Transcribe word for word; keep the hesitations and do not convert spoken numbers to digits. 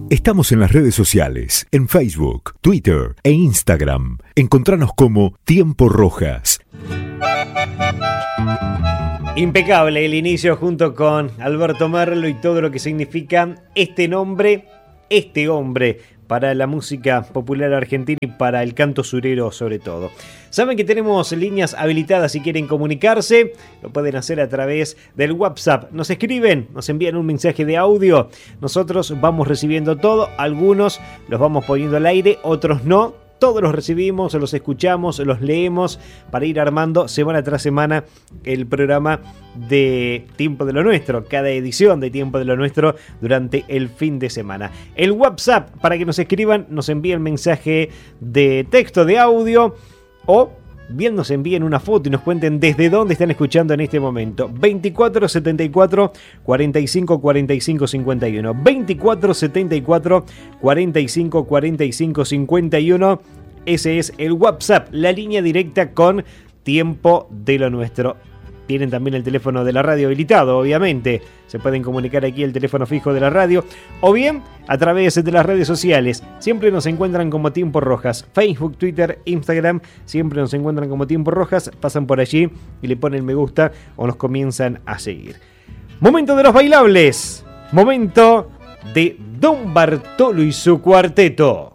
Estamos en las redes sociales, en Facebook, Twitter e Instagram. Encontranos como Tiempo Rojas. Impecable el inicio junto con Alberto Merlo y todo lo que significa este nombre, este hombre, para la música popular argentina y para el canto surero sobre todo. Saben que tenemos líneas habilitadas si quieren comunicarse, lo pueden hacer a través del WhatsApp. Nos escriben, nos envían un mensaje de audio, nosotros vamos recibiendo todo, algunos los vamos poniendo al aire, otros no. Todos los recibimos, los escuchamos, los leemos para ir armando semana tras semana el programa de Tiempo de lo Nuestro, cada edición de Tiempo de lo Nuestro durante el fin de semana. El WhatsApp, para que nos escriban, nos envíen mensaje de texto, de audio o bien nos envíen una foto y nos cuenten desde dónde están escuchando en este momento. veinticuatro setenta y cuatro cuarenta y cinco cuarenta y cinco cincuenta y uno. veinticuatro setenta y cuatro cuarenta y cinco cuarenta y cinco cincuenta y uno. Ese es el WhatsApp, la línea directa con Tiempo de lo Nuestro. Tienen también el teléfono de la radio habilitado, obviamente. Se pueden comunicar aquí el teléfono fijo de la radio. O bien a través de las redes sociales. Siempre nos encuentran como Tiempo Rojas. Facebook, Twitter, Instagram. Siempre nos encuentran como Tiempo Rojas. Pasan por allí y le ponen me gusta o nos comienzan a seguir. Momento de los bailables. Momento de Don Bartolo y su cuarteto.